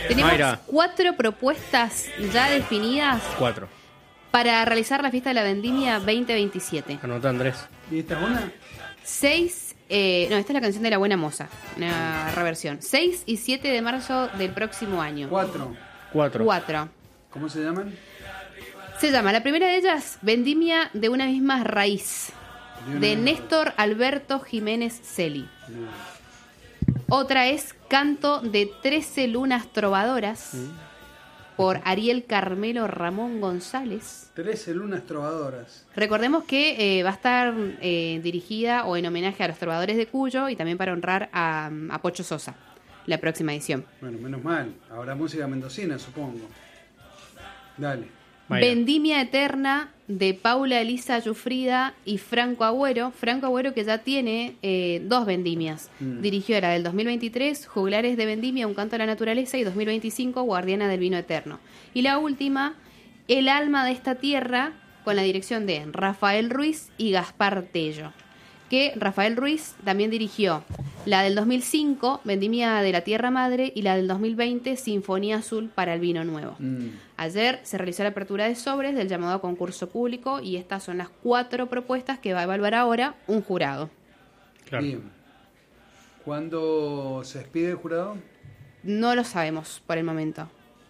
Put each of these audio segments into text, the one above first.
Tenemos Mayra. 4 propuestas ya definidas 4. para realizar la fiesta de la vendimia 2027. Anota, Andrés. ¿Y esta es una? 6, esta es la canción de La Buena Moza, una reversión. 6 y 7 de marzo del próximo año. 4. 4. ¿Cómo se llaman? Se llama, la primera de ellas, Vendimia de una misma raíz, de Néstor Alberto Jiménez Celi. Otra es Canto de 13 lunas trovadoras, por Ariel Carmelo Ramón González. 13 lunas trovadoras. Recordemos que va a estar dirigida o en homenaje a los trovadores de Cuyo y también para honrar a Pocho Sosa, la próxima edición. Bueno, menos mal. Habrá música mendocina, supongo. Dale. Mayra. Vendimia Eterna de Paula Elisa Yufrida y Franco Agüero. Franco Agüero que ya tiene 2 vendimias. Dirigió la del 2023, Juglares de Vendimia, un canto a la naturaleza, y 2025, Guardiana del Vino Eterno. Y la última, El alma de esta tierra, con la dirección de Rafael Ruiz y Gaspar Tello. Que Rafael Ruiz también dirigió la del 2005, Vendimia de la Tierra Madre, y la del 2020, Sinfonía Azul para el Vino Nuevo. Ayer se realizó la apertura de sobres del llamado a concurso público y estas son las 4 propuestas que va a evaluar ahora un jurado. Claro. Bien. ¿Cuándo se despide el jurado? No lo sabemos por el momento.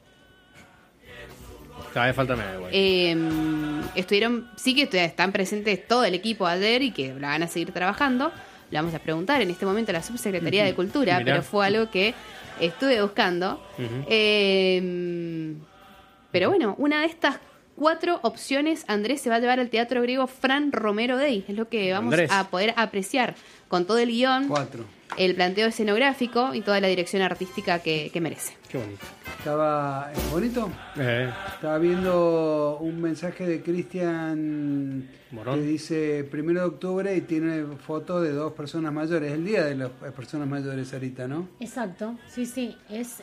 Cada vez falta menos igual. Sí que están presentes todo el equipo ayer y que la van a seguir trabajando. Le vamos a preguntar en este momento a la Subsecretaría de Cultura, Mirá. pero fue algo que estuve buscando. Pero bueno, una de estas 4 opciones, Andrés, se va a llevar al Teatro Griego Fran Romero Day. Es lo que vamos Andrés. a poder apreciar con todo el guión, 4. el planteo escenográfico y toda la dirección artística que merece. Qué bonito. Estaba... ¿Es bonito? Estaba viendo un mensaje de Cristian Morón. que dice 1 de octubre y tiene fotos de 2 personas mayores. El día de las personas mayores ahorita, ¿no? Exacto, sí, es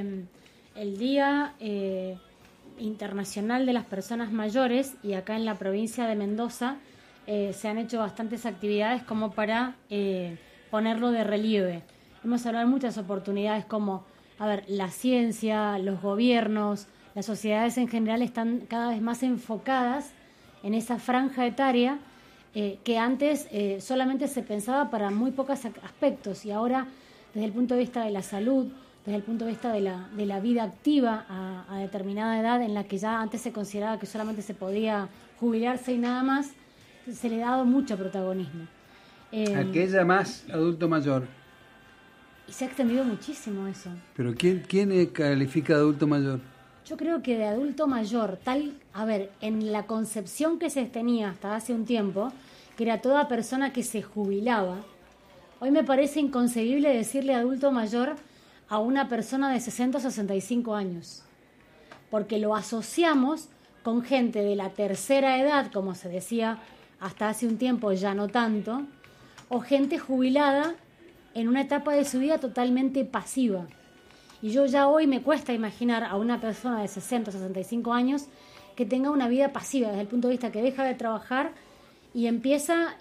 el Día Internacional de las Personas Mayores, y acá en la provincia de Mendoza se han hecho bastantes actividades como para ponerlo de relieve. Hemos hablado de muchas oportunidades como, la ciencia, los gobiernos, las sociedades en general están cada vez más enfocadas en esa franja etaria que antes solamente se pensaba para muy pocos aspectos, y ahora desde el punto de vista de la salud, desde el punto de vista de la vida activa a determinada edad, en la que ya antes se consideraba que solamente se podía jubilarse y nada más, se le ha dado mucho protagonismo. Aquella más adulto mayor. Y se ha extendido muchísimo eso. ¿Pero quién califica de adulto mayor? Yo creo que de adulto mayor, en la concepción que se tenía hasta hace un tiempo, que era toda persona que se jubilaba, hoy me parece inconcebible decirle adulto mayor a una persona de 60 o 65 años, porque lo asociamos con gente de la tercera edad, como se decía hasta hace un tiempo, ya no tanto, o gente jubilada en una etapa de su vida totalmente pasiva. Y yo ya hoy me cuesta imaginar a una persona de 60 o 65 años que tenga una vida pasiva, desde el punto de vista que deja de trabajar y empieza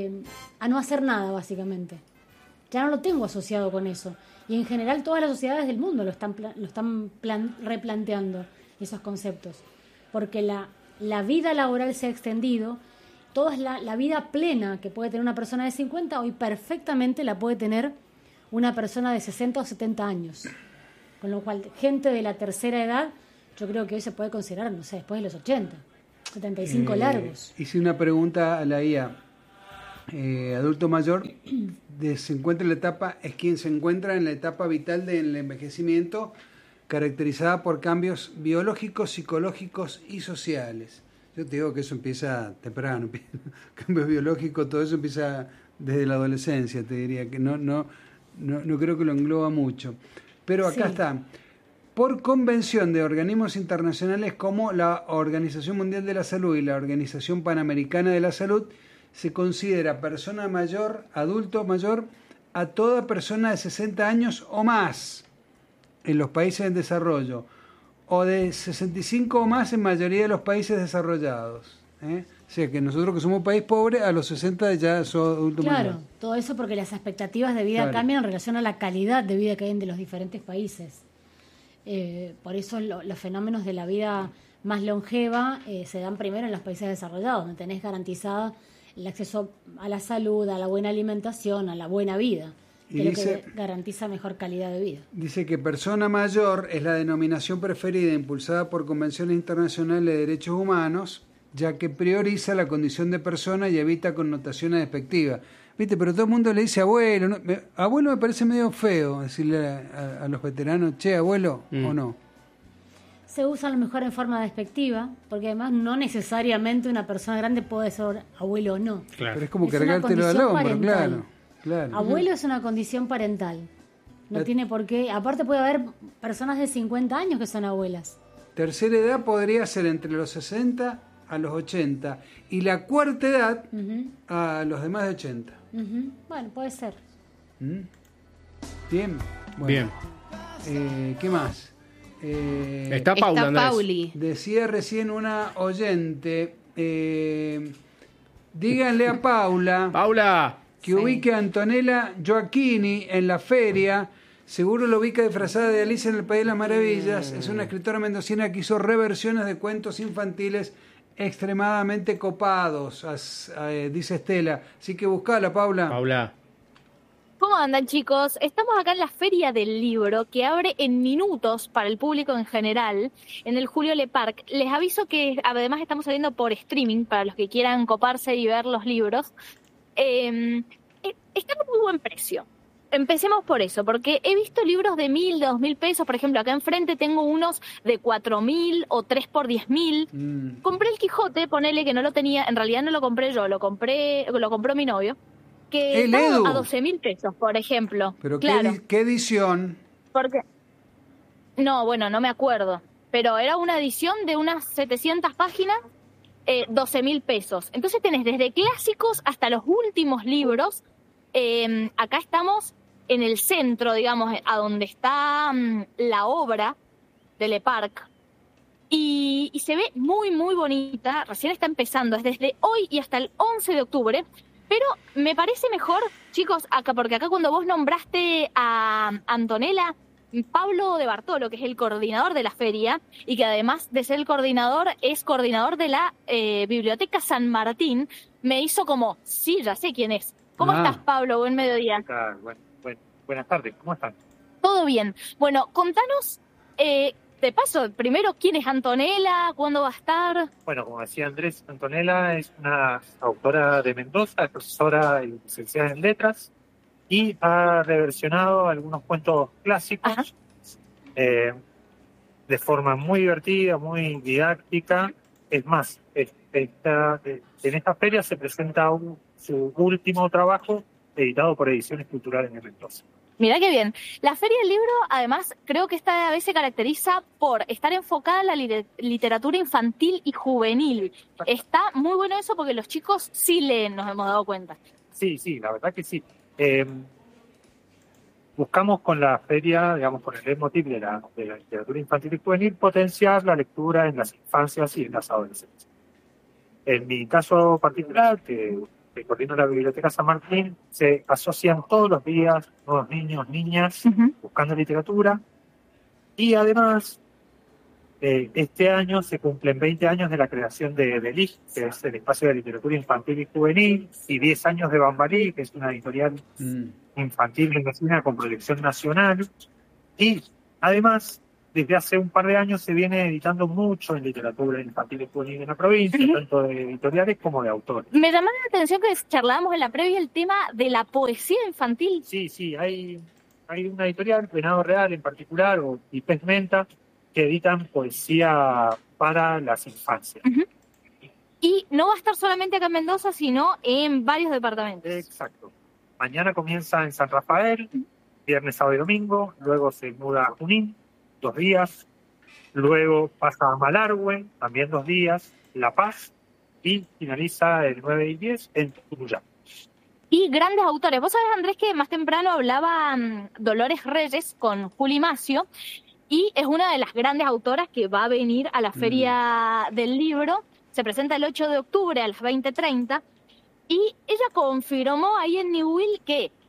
a no hacer nada, básicamente. Ya no lo tengo asociado con eso. Y en general todas las sociedades del mundo lo están replanteando, esos conceptos. Porque la vida laboral se ha extendido, toda la vida plena que puede tener una persona de 50, hoy perfectamente la puede tener una persona de 60 o 70 años. Con lo cual, gente de la tercera edad, yo creo que hoy se puede considerar, no sé, después de los 80, 75 largos. Hice una pregunta a la IA. Adulto mayor se encuentra en la etapa, es quien se encuentra en la etapa vital del envejecimiento, caracterizada por cambios biológicos, psicológicos y sociales. Yo te digo que eso empieza temprano, cambios biológicos, todo eso empieza desde la adolescencia, te diría que no creo que lo engloba mucho. Pero acá Sí. está. Por convención de organismos internacionales como la Organización Mundial de la Salud y la Organización Panamericana de la Salud, se considera persona mayor, adulto mayor, a toda persona de 60 años o más en los países en desarrollo, o de 65 o más en mayoría de los países desarrollados. O sea que nosotros que somos un país pobre, a los 60 ya sos adulto mayor. Claro, todo eso porque las expectativas de vida Claro. cambian en relación a la calidad de vida que hay en de los diferentes países. Por eso los fenómenos de la vida más longeva se dan primero en los países desarrollados, donde tenés garantizada el acceso a la salud, a la buena alimentación, a la buena vida, que es lo que garantiza mejor calidad de vida. Dice que persona mayor es la denominación preferida impulsada por convenciones internacionales de derechos humanos, ya que prioriza la condición de persona y evita connotaciones despectivas. ¿Viste? Pero todo el mundo le dice abuelo. Abuelo me parece medio feo decirle a los veteranos, che, abuelo, o no. Se usa a lo mejor en forma despectiva, porque además no necesariamente una persona grande puede ser abuelo o no. Claro. Pero es como cargártelo al hombro, claro. Abuelo es una condición parental. No tiene por qué. Aparte puede haber personas de 50 años que son abuelas. Tercera edad podría ser entre los 60 a los 80 y la cuarta edad a los de más de 80. Bueno, puede ser. Bien. Bueno. Bien. ¿Qué más? Está Paula, Andrés. Pauli. Decía recién una oyente, díganle a Paula Paula. que ubique a Antonella Gioacchini en la feria. Seguro lo ubica disfrazada de Alicia en el País de las Maravillas. Es una escritora mendocina que hizo reversiones de cuentos infantiles extremadamente copados, dice Estela. Así que buscala, Paula. Paula. ¿Cómo andan, chicos? Estamos acá en la Feria del Libro, que abre en minutos para el público en general, en el Julio Le Parc. Les aviso que además estamos saliendo por streaming, para los que quieran coparse y ver los libros. Están a muy buen precio. Empecemos por eso, porque he visto libros de 1.000, de 2.000 pesos. Por ejemplo, acá enfrente tengo unos de 4.000 o 3 por 10.000. Compré el Quijote, ponele que no lo tenía, en realidad no lo compré yo, lo compró mi novio, que estaba a 12.000 pesos, por ejemplo. Pero claro. ¿qué edición? Porque no, bueno, no me acuerdo, pero era una edición de unas 700 páginas, 12.000 pesos. Entonces tenés desde clásicos hasta los últimos libros. Acá estamos en el centro, digamos, a donde está la obra de Le Parc, y se ve muy, muy bonita. Recién está empezando, es desde hoy y hasta el 11 de octubre, pero me parece mejor, chicos, acá, porque acá cuando vos nombraste a Antonella, Pablo de Bartolo, que es el coordinador de la feria, y que además de ser el coordinador, es coordinador de la Biblioteca San Martín, me hizo como, sí, ya sé quién es. ¿Cómo estás, Pablo? Buen mediodía. Buenas tardes, ¿cómo están? Todo bien. Bueno, contanos, de paso, primero, ¿quién es Antonella? ¿Cuándo va a estar? Bueno, como decía Andrés, Antonella es una autora de Mendoza, es profesora y licenciada en letras, y ha reversionado algunos cuentos clásicos de forma muy divertida, muy didáctica. Es más, en esta feria se presenta su último trabajo editado por Ediciones Culturales de Mendoza. Mirá qué bien. La Feria del Libro, además, creo que esta vez se caracteriza por estar enfocada en la literatura infantil y juvenil. Está muy bueno eso porque los chicos sí leen, nos hemos dado cuenta. Sí, la verdad que sí. Buscamos con la feria, digamos, con el leitmotiv de la literatura infantil y juvenil, potenciar la lectura en las infancias y en las adolescencias. En mi caso particular, que coordino la Biblioteca San Martín, se asocian todos los días nuevos niños, niñas, buscando literatura. Y además, este año se cumplen 20 años de la creación de LIJ, que es el Espacio de Literatura Infantil y Juvenil, y 10 años de Bambalí, que es una editorial infantil mendocina con proyección nacional. Y además, desde hace un par de años se viene editando mucho en literatura infantil y juvenil en la provincia, tanto de editoriales como de autores. Me llamó la atención que charlábamos en la previa el tema de la poesía infantil. Sí, hay una editorial, Venado Real en particular, y Pez Menta, que editan poesía para las infancias. Y no va a estar solamente acá en Mendoza, sino en varios departamentos. Exacto. Mañana comienza en San Rafael, viernes, sábado y domingo, luego se muda a Junín, 2 días, luego pasa a Malargüe, también 2 días, La Paz, y finaliza el 9 y 10 en Tuyuyá. Y grandes autores. Vos sabés, Andrés, que más temprano hablaba Dolores Reyes con Juli Macio, y es una de las grandes autoras que va a venir a la Feria del Libro. Se presenta el 8 de octubre a las 20:30, y ella confirmó ahí en Newell que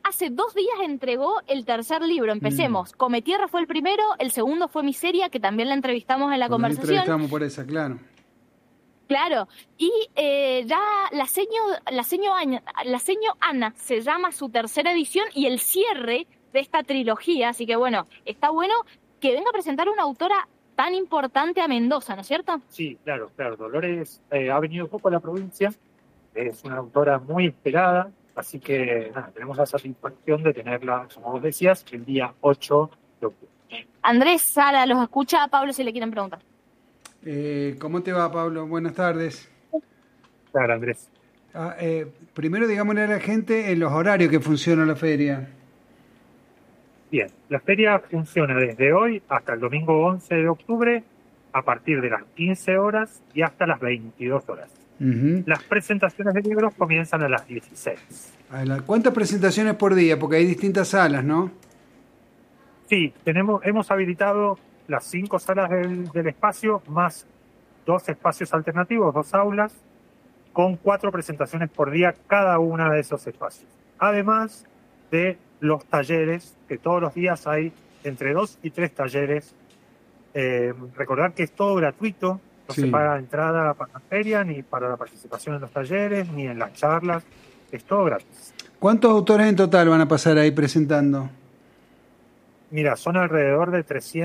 hace 2 días entregó el tercer libro. Empecemos. Come Tierra fue el primero, el segundo fue Miseria, que también la entrevistamos en la conversación. Entrevistamos por esa, claro. Claro, y ya la seño Ana se llama su tercera edición y el cierre de esta trilogía, así que bueno, está bueno que venga a presentar una autora tan importante a Mendoza, ¿no es cierto? Sí, claro. Dolores ha venido poco a la provincia, es una autora muy esperada, así que nada, tenemos la satisfacción de tenerla, como vos decías, el día 8 de octubre. Andrés, Sara, los escucha a Pablo si le quieren preguntar. ¿Cómo te va, Pablo? Buenas tardes. Claro, Andrés. Primero, digámosle a la gente los horarios que funciona la feria. Bien, la feria funciona desde hoy hasta el domingo 11 de octubre a partir de las 15 horas y hasta las 22 horas. Uh-huh. Las presentaciones de libros comienzan a las 16. ¿Cuántas presentaciones por día? Porque hay distintas salas, ¿no? Sí, hemos habilitado las 5 salas del espacio, más 2 espacios alternativos, 2 aulas, con 4 presentaciones por día cada una de esos espacios. Además de los talleres, que todos los días hay entre 2 y 3 talleres. Recordar que es todo gratuito, no se paga entrada para la feria, ni para la participación en los talleres, ni en las charlas, es todo gratis. ¿Cuántos autores en total van a pasar ahí presentando? Mira, son alrededor de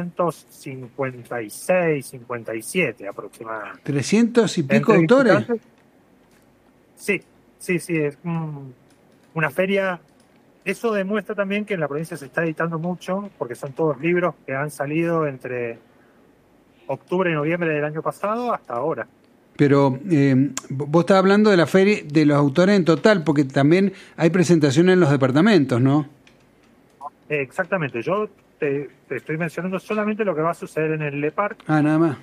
356, 57 aproximadamente. ¿300 y pico autores? Sí, es una feria. Eso demuestra también que en la provincia se está editando mucho, porque son todos libros que han salido entre octubre y noviembre del año pasado hasta ahora. Pero vos estás hablando de la feria, de los autores en total, porque también hay presentaciones en los departamentos, ¿no? Exactamente, yo te estoy mencionando solamente lo que va a suceder en el Le Parc. Nada más.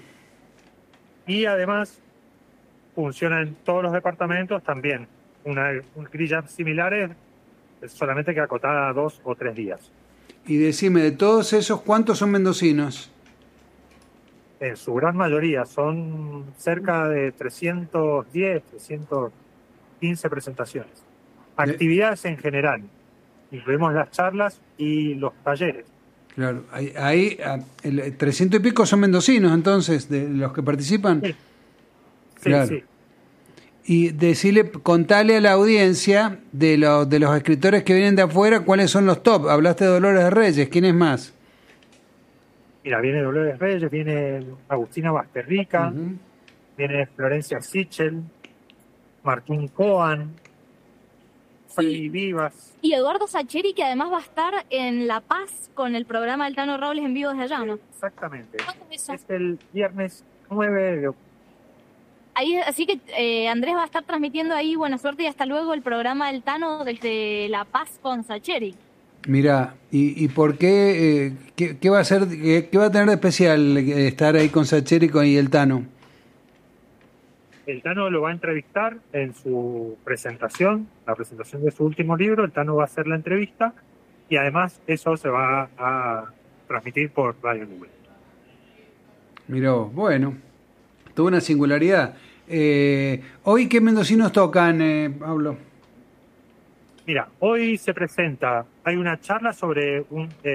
Y además funciona en todos los departamentos también. Una grilla similares, solamente que acotada a 2 o 3 días. Y decime, de todos esos, ¿cuántos son mendocinos? En su gran mayoría, son cerca de 310, 315 presentaciones. Actividades en general. Incluimos las charlas y los talleres. Claro, ahí 300 y pico son mendocinos, entonces, de los que participan. Sí, claro. Sí. Y contale a la audiencia de los escritores que vienen de afuera, ¿cuáles son los top? Hablaste de Dolores Reyes, ¿quién es más? Mira, viene Dolores Reyes, viene Agustina Basterrica, viene Florencia Sichel, Martín Coan, Freddy Vivas. Y Eduardo Sacheri, que además va a estar en La Paz con el programa del Tano Robles en vivo desde allá, ¿no? Exactamente. ¿Cuándo es eso? Es el viernes 9 de octubre. Ahí, así que Andrés va a estar transmitiendo ahí, buena suerte y hasta luego, el programa del Tano desde La Paz con Sacheri. Mirá, ¿y por qué? ¿Qué va a hacer? ¿Qué va a tener de especial estar ahí con Sacheri y el Tano? El Tano lo va a entrevistar en su presentación, la presentación de su último libro. El Tano va a hacer la entrevista y además eso se va a transmitir por Radio Nube. Mirá, bueno, tuvo una singularidad. ¿Hoy qué mendocinos tocan, Pablo? Mira, hoy se presenta, hay una charla sobre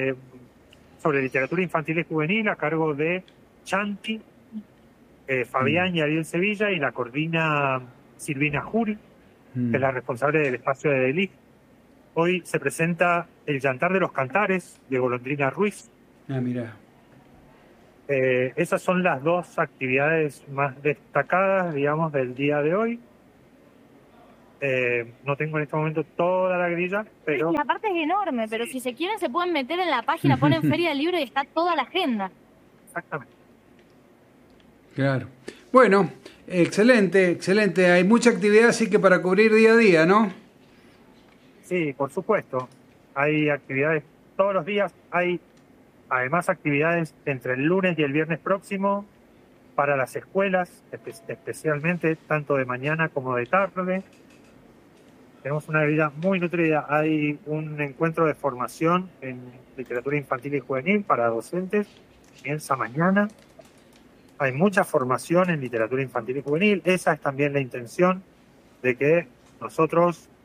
literatura infantil y juvenil a cargo de Chanti, Fabián y Ariel Sevilla, y la coordina Silvina Juri, que es la responsable del espacio de Delich. Hoy se presenta El Llantar de los Cantares, de Golondrina Ruiz. Mirá. Esas son las 2 actividades más destacadas, digamos, del día de hoy. No tengo en este momento toda la grilla, pero... La parte es enorme, pero si se quieren se pueden meter en la página, ponen Feria del Libro y está toda la agenda. Exactamente. Claro. Bueno, excelente. Hay mucha actividad, así que para cubrir día a día, ¿no? Sí, por supuesto. Hay actividades todos los días. Hay además actividades entre el lunes y el viernes próximo para las escuelas, especialmente tanto de mañana como de tarde. Tenemos una vida muy nutrida. Hay un encuentro de formación en literatura infantil y juvenil para docentes. Comienza mañana. Hay mucha formación en literatura infantil y juvenil. Esa es también la intención de que nosotros,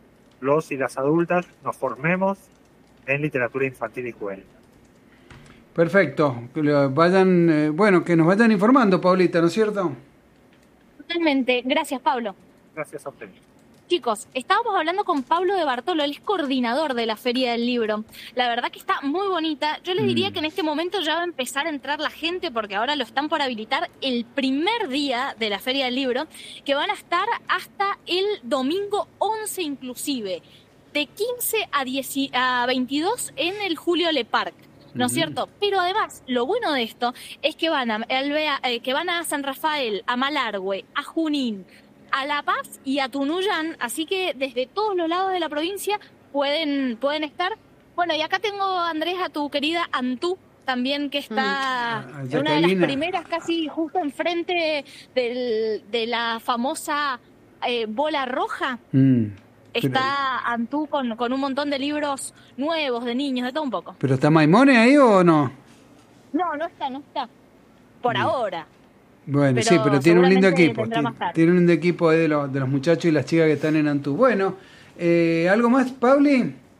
los y las adultas nos formemos en literatura infantil y juvenil. Perfecto. Que nos vayan informando, Paulita, ¿no es cierto? Totalmente. Gracias, Pablo. Gracias a ustedes. Chicos, estábamos hablando con Pablo de Bartolo, él es coordinador de la Feria del Libro. La verdad que está muy bonita. Yo les diría que en este momento ya va a empezar a entrar la gente, porque ahora lo están por habilitar el primer día de la Feria del Libro, que van a estar hasta el domingo 11 inclusive, de 15 a 22 en el Julio Le Parc. ¿No es cierto? Pero además, lo bueno de esto es que van a San Rafael, a Malargüe, a Junín, a La Paz y a Tunuyán, así que desde todos los lados de la provincia pueden estar. Bueno, y acá tengo, Andrés, a tu querida Antú, también, que está una de las primeras, casi justo enfrente de la famosa bola roja. Está Antú con un montón de libros nuevos, de niños, de todo un poco. ¿Pero está Maimone ahí o no? No está. Por ahora. Bueno, pero tiene un lindo equipo. Tiene un lindo equipo de los muchachos y las chicas que están en Antú. Bueno, ¿algo más, Pauli?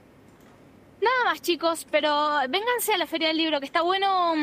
Nada más, chicos, pero vénganse a la Feria del Libro, que está bueno.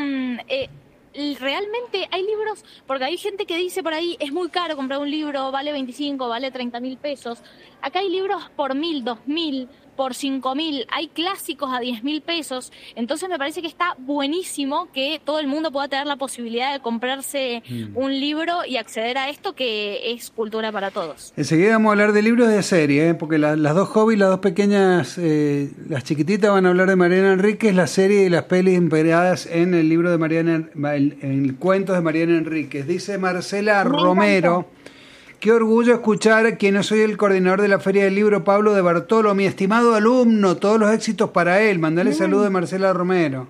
Realmente hay libros, porque hay gente que dice por ahí, es muy caro comprar un libro, vale 25, vale 30.000 pesos. Acá hay libros por 1.000, 2.000, por 5.000, hay clásicos a 10.000 pesos. Entonces me parece que está buenísimo que todo el mundo pueda tener la posibilidad de comprarse un libro y acceder a esto, que es cultura para todos. Enseguida vamos a hablar de libros de serie, porque las dos hobbies, las dos pequeñas, las chiquititas van a hablar de Mariana Enríquez, la serie y las pelis inspiradas en el libro de en el cuento de Mariana Enríquez. Dice Marcela Romero: qué orgullo escuchar que no soy el coordinador de la Feria del Libro, Pablo de Bartolo, mi estimado alumno, todos los éxitos para él. Mandale saludos de Marcela Romero.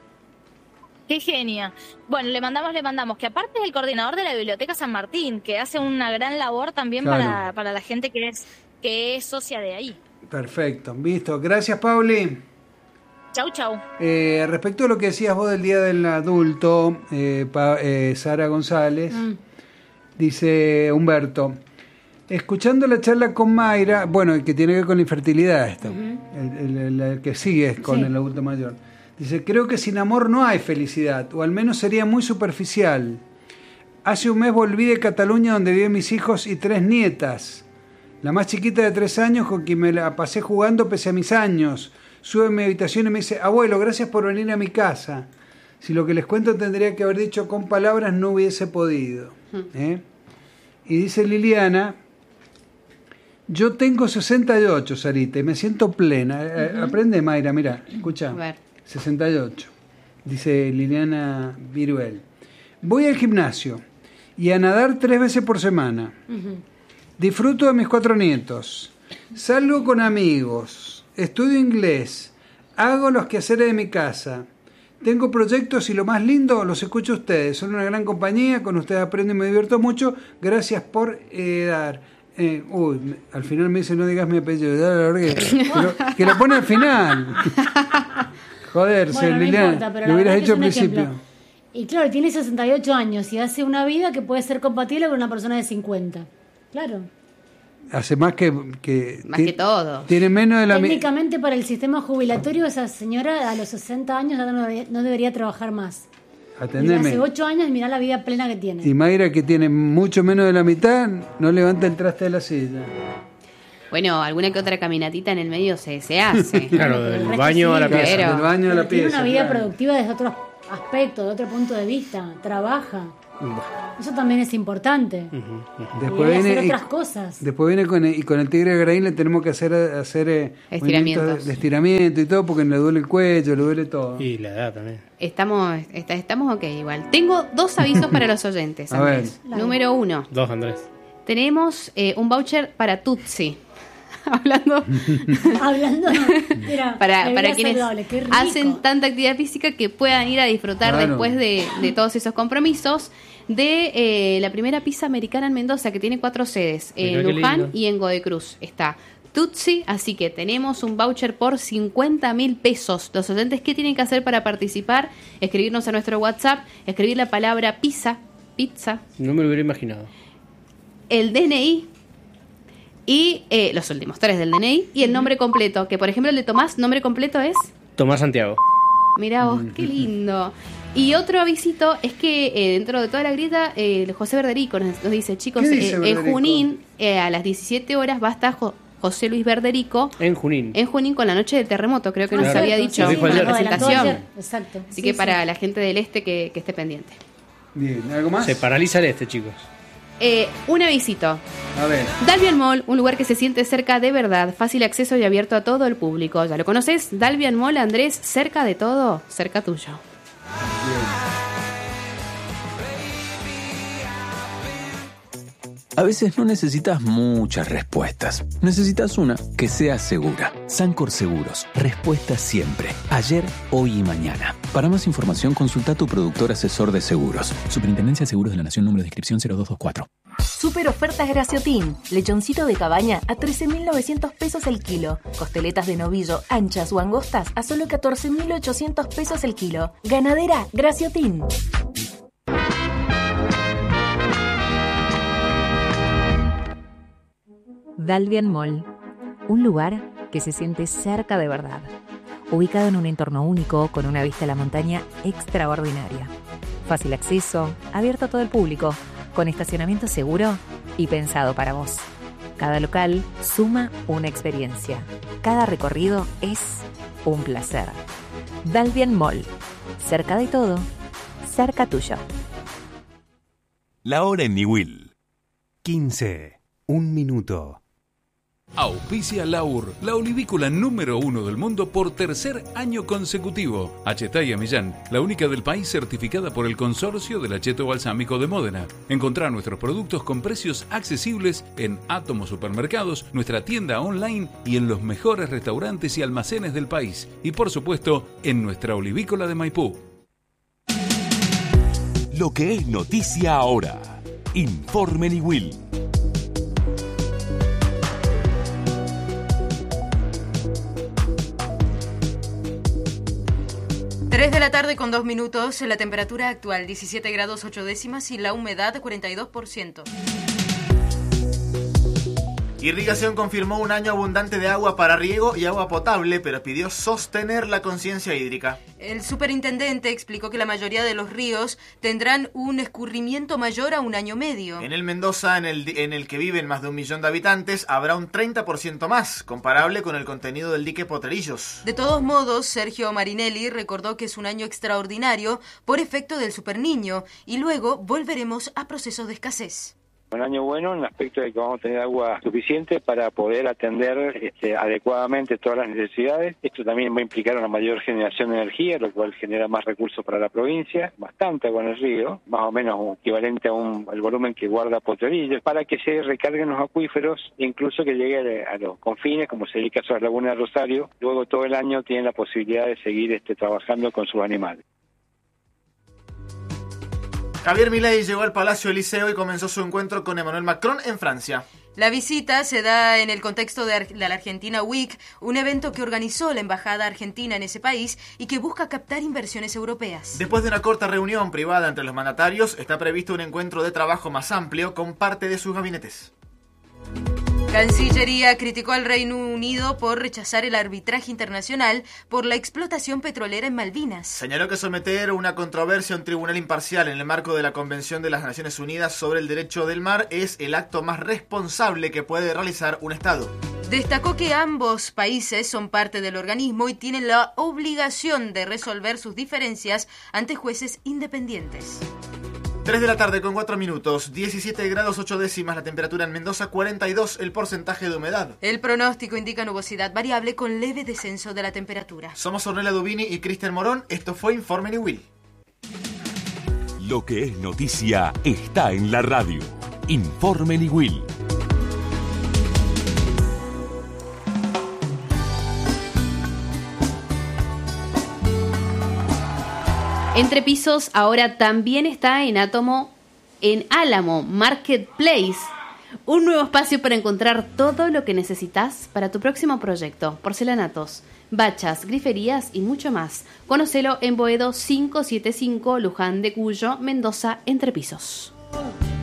Qué genia. Bueno, le mandamos, que aparte es el coordinador de la Biblioteca San Martín, que hace una gran labor también para la gente que es socia de ahí. Perfecto, visto. Gracias, Pauli. Chau. Respecto a lo que decías vos del Día del Adulto, Sara González, dice Humberto, escuchando la charla con Mayra, bueno, que tiene que ver con la infertilidad esto, el que sigue con el adulto mayor. Dice, creo que sin amor no hay felicidad, o al menos sería muy superficial. Hace un mes volví de Cataluña, donde viven mis hijos y 3 nietas. La más chiquita de 3 años, con quien me la pasé jugando pese a mis años. Sube a mi habitación y me dice, abuelo, gracias por venir a mi casa. Si lo que les cuento tendría que haber dicho con palabras, no hubiese podido. Y dice Liliana, yo tengo 68, Sarita, y me siento plena. Aprende, Mayra, mira, escucha. 68, dice Liliana Viruel. Voy al gimnasio y a nadar 3 veces por semana. Disfruto de mis 4 nietos. Salgo con amigos. Estudio inglés. Hago los quehaceres de mi casa. Tengo proyectos y lo más lindo, los escucho a ustedes. Son una gran compañía, con ustedes aprendo y me divierto mucho. Gracias por dar. Al final me dice, no digas mi apellido. Que lo pone al final. Joder, bueno, Liliana, importa, pero lo hubieras hecho al ejemplo. principio. Y claro, tiene 68 años y hace una vida que puede ser compatible con una persona de 50. Claro. Hace más que todo. Tiene menos de la Técnicamente para el sistema jubilatorio, esa señora a los 60 años ya no debería trabajar más. Atendeme. Hace 8 años y mirá la vida plena que tiene. Y Mayra, que tiene mucho menos de la mitad, no levanta el traste de la silla. Bueno, alguna que otra caminatita en el medio se hace. Claro, del baño a la pieza. Pero, del baño a la pieza. Tiene una vida productiva desde otros aspectos, de otro punto de vista. Trabaja. Eso también es importante. Después y viene hacer otras cosas. Después viene con el tigre de Graín le tenemos que hacer estiramientos de estiramiento y todo, porque le duele el cuello, le duele todo. Y la edad también. Estamos ok igual. Tengo 2 avisos para los oyentes, Andrés. Número 1. 2, Andrés. Tenemos un voucher para Tutsi. Hablando para quienes hacen tanta actividad física que puedan ir a disfrutar después de todos esos compromisos de la primera pizza americana en Mendoza, que tiene 4 sedes, en Luján y en Godecruz está Tutsi, así que tenemos un voucher por 50.000 pesos. Los oyentes, ¿qué tienen que hacer para participar? Escribirnos a nuestro WhatsApp, escribir la palabra pizza, no me lo hubiera imaginado, el DNI Y los últimos 3 del DNI y el nombre completo, que por ejemplo el de Tomás, nombre completo es... Tomás Santiago. Mirá vos, qué lindo. Y otro avisito es que dentro de toda la grieta, José Verderico nos dice, chicos, en Junín, a las 17 horas va a estar José Luis Verderico. En Junín. En Junín con la noche del terremoto, creo que nos Claro. había dicho Sí, en la presentación. Exacto. Así que para la gente del este que esté pendiente. Bien, ¿algo más? Se paraliza el este, chicos. Un avisito. A ver. Dalvian Mall, un lugar que se siente cerca de verdad, fácil acceso y abierto a todo el público. ¿Ya lo conoces? Dalvian Mall, Andrés, cerca de todo, cerca tuyo. A veces no necesitas muchas respuestas. Necesitas una que sea segura. Sancor Seguros. Respuesta siempre. Ayer, hoy y mañana. Para más información, consulta a tu productor asesor de seguros. Superintendencia de Seguros de la Nación, número de inscripción 0224. Super ofertas Graciotin. Lechoncito de cabaña a 13.900 pesos el kilo. Costeletas de novillo anchas o angostas a solo 14.800 pesos el kilo. Ganadera Graciotin. Dalvian Mall, un lugar que se siente cerca de verdad, ubicado en un entorno único con una vista a la montaña extraordinaria. Fácil acceso, abierto a todo el público, con estacionamiento seguro y pensado para vos. Cada local suma una experiencia. Cada recorrido es un placer. Dalvian Mall, cerca de todo, cerca tuyo. La hora en Niwil. 15. 1 minuto. Auspicia Laur, la olivícola número 1 del mundo por tercer año consecutivo. Achetaya Millán, la única del país certificada por el Consorcio del Acheto Balsámico de Módena. Encontrá nuestros productos con precios accesibles en Átomo Supermercados, nuestra tienda online y en los mejores restaurantes y almacenes del país. Y por supuesto, en nuestra olivícola de Maipú. Lo que es noticia ahora. Informe Niwil. 3 de la tarde con 2 minutos, la temperatura actual 17 grados 8 décimas y la humedad 42%. Irrigación confirmó un año abundante de agua para riego y agua potable, pero pidió sostener la conciencia hídrica. El superintendente explicó que la mayoría de los ríos tendrán un escurrimiento mayor a un año medio. En el Mendoza, en el que viven más de 1 millón de habitantes, habrá un 30% más, comparable con el contenido del dique Potrerillos. De todos modos, Sergio Marinelli recordó que es un año extraordinario por efecto del Superniño y luego volveremos a procesos de escasez. Un año bueno en el aspecto de que vamos a tener agua suficiente para poder atender adecuadamente todas las necesidades. Esto también va a implicar una mayor generación de energía, lo cual genera más recursos para la provincia, bastante agua en el río, más o menos equivalente al volumen que guarda Potrerillos, para que se recarguen los acuíferos, incluso que llegue a los confines, como sería el caso de la Laguna de Rosario. Luego todo el año tienen la posibilidad de seguir trabajando con sus animales. Javier Milei llegó al Palacio Eliseo y comenzó su encuentro con Emmanuel Macron en Francia. La visita se da en el contexto de la Argentina Week, un evento que organizó la Embajada Argentina en ese país y que busca captar inversiones europeas. Después de una corta reunión privada entre los mandatarios, está previsto un encuentro de trabajo más amplio con parte de sus gabinetes. Cancillería criticó al Reino Unido por rechazar el arbitraje internacional por la explotación petrolera en Malvinas. Señaló que someter una controversia a un tribunal imparcial en el marco de la Convención de las Naciones Unidas sobre el Derecho del Mar es el acto más responsable que puede realizar un Estado. Destacó que ambos países son parte del organismo y tienen la obligación de resolver sus diferencias ante jueces independientes. 3 de la tarde con 4 minutos, 17 grados 8 décimas la temperatura en Mendoza, 42 el porcentaje de humedad. El pronóstico indica nubosidad variable con leve descenso de la temperatura. Somos Ornella Dubini y Cristian Morón, esto fue Informe Niwil. Lo que es noticia está en la radio. Informe Niwil. Entre Pisos ahora también está en Álamo Marketplace, un nuevo espacio para encontrar todo lo que necesitas para tu próximo proyecto, porcelanatos, bachas, griferías y mucho más. Conócelo en Boedo 575, Luján de Cuyo, Mendoza, Entre Pisos.